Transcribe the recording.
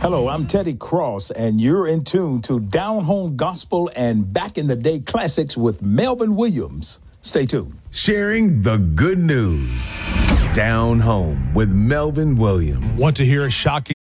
Hello, I'm Teddy Cross, and you're in tune to Down Home Gospel and Back in the Day Classics with Melvin Williams. Stay tuned. Sharing the good news. Down Home with Melvin Williams. Want to hear a shocking